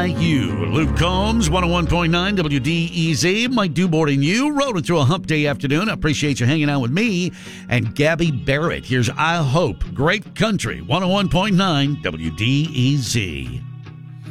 like you. Luke Combs, 101.9 WDEZ. Mike Dubord and you rolling through a hump day afternoon. I appreciate you hanging out with me and Gabby Barrett. Here's I Hope. Great Country, 101.9 WDEZ.